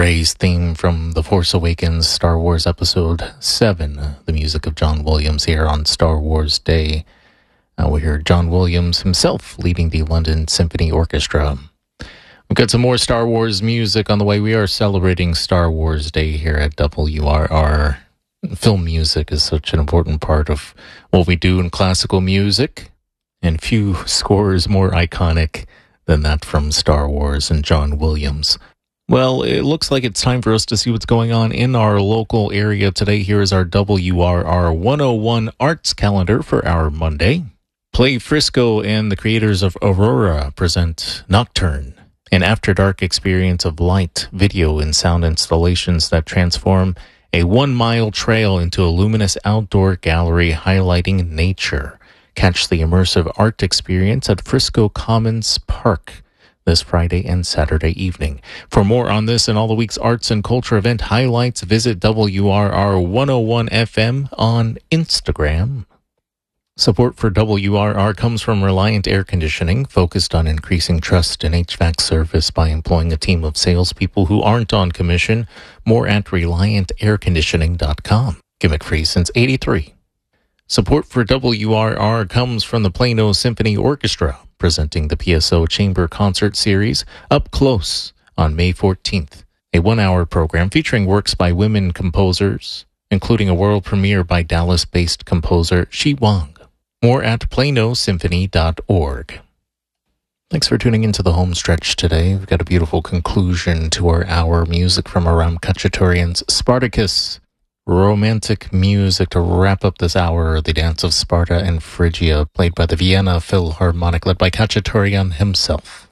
Rey's theme from The Force Awakens, Star Wars Episode 7, the music of John Williams here on Star Wars Day. We hear John Williams himself leading the London Symphony Orchestra. We've got some more Star Wars music on the way. We are celebrating Star Wars Day here at WRR. Film music is such an important part of what we do in classical music, and few scores more iconic than that from Star Wars and John Williams. Well, it looks like it's time for us to see what's going on in our local area today. Here is our WRR 101 Arts Calendar for our Monday. Play Frisco and the creators of Aurora present Nocturne, an after-dark experience of light, video, and sound installations that transform a 1-mile trail into a luminous outdoor gallery highlighting nature. Catch the immersive art experience at Frisco Commons Park this Friday and Saturday evening. For more on this and all the week's arts and culture event highlights, visit WRR 101 FM on Instagram. Support for WRR comes from Reliant Air Conditioning, focused on increasing trust in HVAC service by employing a team of salespeople who aren't on commission. More at ReliantAirConditioning.com. Gimmick free since '83. Support for WRR comes from the Plano Symphony Orchestra, presenting the PSO Chamber Concert Series Up Close on May 14th, a 1-hour program featuring works by women composers, including a world premiere by Dallas-based composer Shi Wang. More at planosymphony.org. Thanks for tuning into the home stretch today. We've got a beautiful conclusion to our hour. Music from Aram Khachaturian's Spartacus. Romantic music to wrap up this hour, the Dance of Sparta and Phrygia, played by the Vienna Philharmonic, led by Khachaturian himself.